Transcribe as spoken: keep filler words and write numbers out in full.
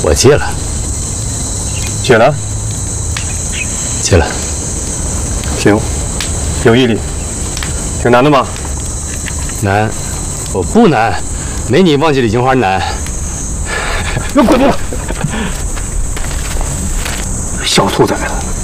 我戒了。 戒了？ 戒了。 行，有毅力。挺难的吗？ 难，我不难，没你忘记李金花难。 给我滚出来！小兔崽子！